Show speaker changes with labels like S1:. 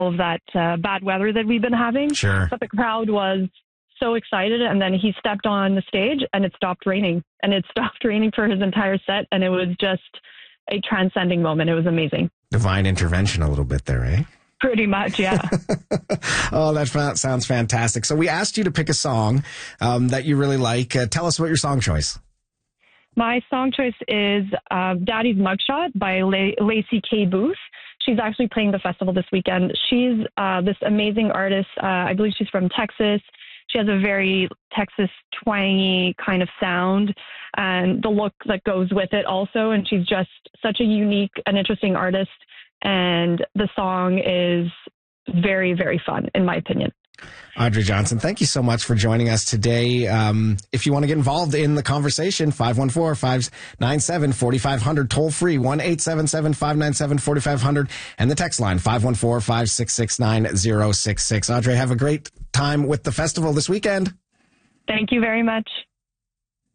S1: of that bad weather that we've been having.
S2: Sure.
S1: But the crowd was so excited, and then he stepped on the stage and it stopped raining. And it stopped raining for his entire set, and it was just a transcending moment. It was amazing.
S2: Divine intervention a little bit there, eh?
S1: Pretty much, yeah.
S2: Oh, that sounds fantastic. So we asked you to pick a song that you really like. Tell us about your song choice.
S1: My song choice is Daddy's Mugshot by Lacey K. Booth. She's actually playing the festival this weekend. She's this amazing artist. I believe she's from Texas. She has a very Texas twangy kind of sound and the look that goes with it also. And she's just such a unique and interesting artist. And the song is very, very fun, in my opinion.
S2: Audrey Johnson, thank you so much for joining us today. If you want to get involved in the conversation, 514-597-4500, toll free, 1-877-597-4500, and the text line, 514-566-9066. Audrey, have a great time with the festival this weekend.
S1: Thank you very much.